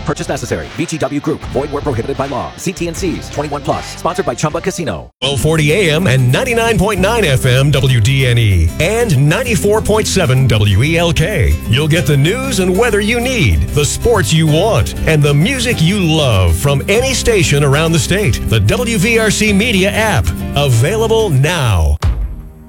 purchase necessary. VGW Group. Void where prohibited by law. See T&Cs. 21 plus. Sponsored by Chumba Casino. 1240 AM and 99.9 FM WDNE and 94.7 WELK. You'll get the news and weather you need, the sports you want, and the music you love from any station around the state. The WVRC Media app. Available now.